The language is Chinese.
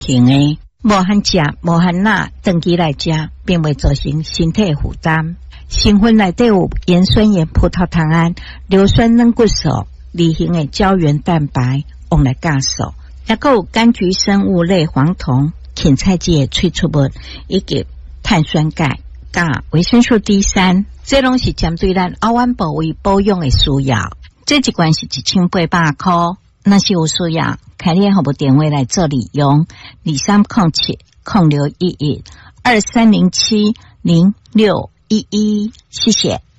型的，无含钾、无含钠，长期来食，并未造成身体负担。成分内底有盐酸盐、葡萄糖胺、硫酸软骨素、离型的胶原蛋白，用来加速。也还有柑橘生物类黄酮、芹菜籽的萃取物，以及碳酸钙、加维生素 D3，这拢是针对咱凹弯部位保养的需要。这一罐是1800块，若是有需要，开联服务电话来做利用，2307061123070611，谢谢。